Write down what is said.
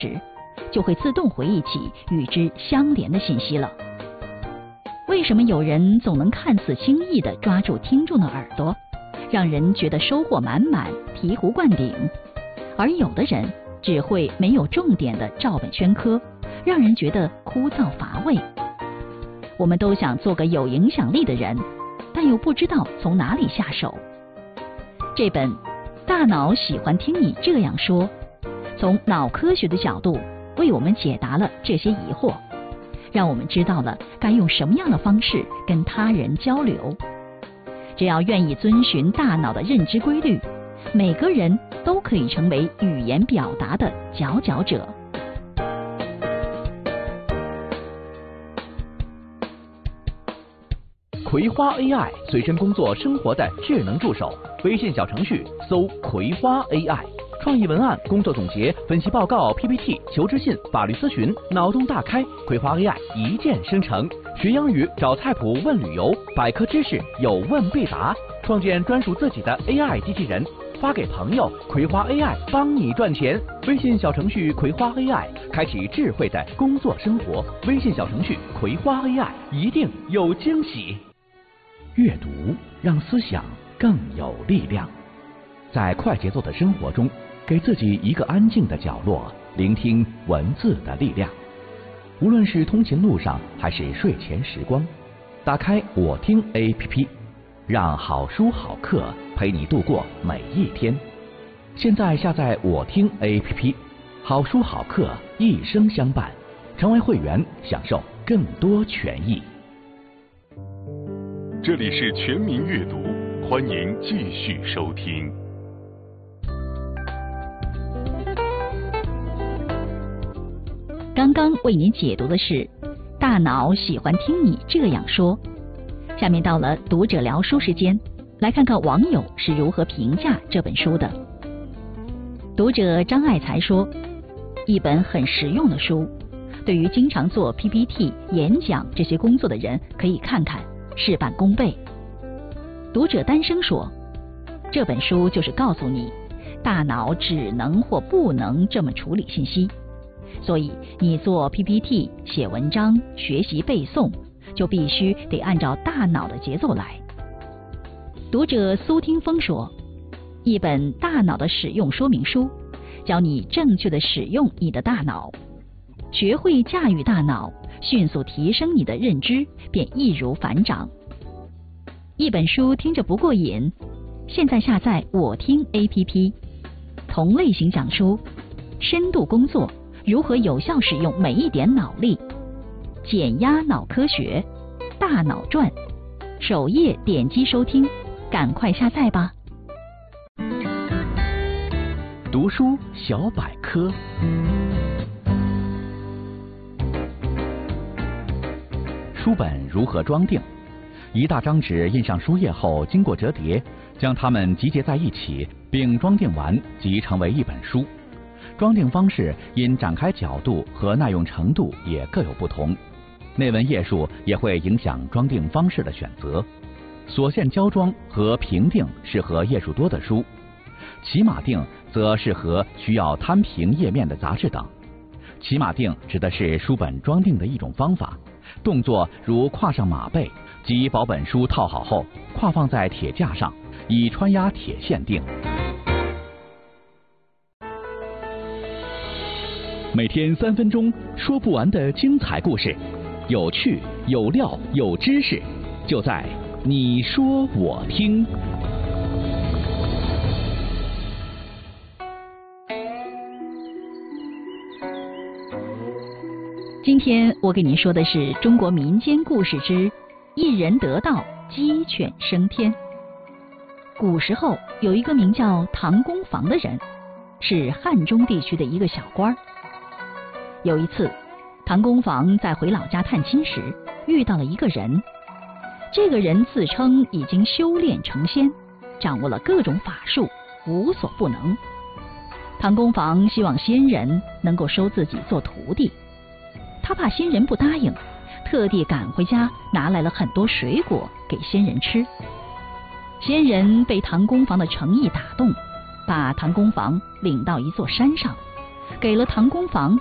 时，就会自动回忆起与之相连的信息了。为什么有人总能看似轻易地抓住听众的耳朵，让人觉得收获满满、醍醐灌顶，而有的人只会没有重点的照本宣科，让人觉得枯燥乏味？我们都想做个有影响力的人，但又不知道从哪里下手。这本《大脑喜欢听你这样说》，从脑科学的角度为我们解答了这些疑惑，让我们知道了该用什么样的方式跟他人交流。只要愿意遵循大脑的认知规律，每个人都可以成为语言表达的佼佼者。 葵花 AI 随身工作生活的智能助手，微信小程序搜葵花 AI， 创意文案、工作总结、分析报告、PPT、求职信、法律咨询，脑洞大开，葵花 AI 一键生成。学英语找菜谱问旅游，百科知识有问必答，创建专属自己的 AI 机器人，发给朋友，葵花 AI 帮你赚钱。微信小程序葵花 AI， 开启智慧的工作生活。微信小程序葵花 AI， 一定有惊喜。阅读让思想更有力量。在快节奏的生活中，给自己一个安静的角落，聆听文字的力量。无论是通勤路上还是睡前时光，打开我听 APP， 让好书好课陪你度过每一天。现在下载我听 APP， 好书好课一生相伴，成为会员享受更多权益。 这里是全民阅读，欢迎继续收听。 刚刚为您解读的是《大脑喜欢听你这样说》，下面到了读者聊书时间，来看看网友是如何评价这本书的。读者张爱才说，一本很实用的书，对于经常做 PPT、演讲这些工作的人可以看看，事半功倍。读者单声说，这本书就是告诉你，大脑只能或不能这么处理信息，所以你做 PPT、写文章、学习背诵，就必须得按照大脑的节奏来。读者苏听风说，一本大脑的使用说明书，教你正确的使用你的大脑，学会驾驭大脑，迅速提升你的认知，便易如反掌。一本书听着不过瘾，现在下载我听 APP， 同类型讲书，深度工作，如何有效使用每一点脑力，减压脑科学，大脑转，首页点击收听，赶快下载吧。 读书小百科。书本如何装订？一大张纸印上书页后，经过折叠，将它们集结在一起，并装订完，即成为一本书。装订方式因展开角度和耐用程度也各有不同，内文页数也会影响装订方式的选择。锁线胶装和平订适合页数多的书，骑马订则适合需要摊平页面的杂志等。骑马订指的是书本装订的一种方法，动作如跨上马背，即保本书套好后跨放在铁架上，以穿压铁线订。每天3分钟，说不完的精彩故事，有趣、有料、有知识，就在你说我听。 今天我给您说的是中国民间故事之一人得道，鸡犬升天。古时候有一个名叫唐公房的人，是汉中地区的一个小官。有一次，唐公房在回老家探亲时，遇到了一个人。这个人自称已经修炼成仙，掌握了各种法术，无所不能。唐公房希望仙人能够收自己做徒弟，他怕仙人不答应，特地赶回家拿来了很多水果给仙人吃。仙人被唐公房的诚意打动，把唐公房领到一座山上， 给了唐公房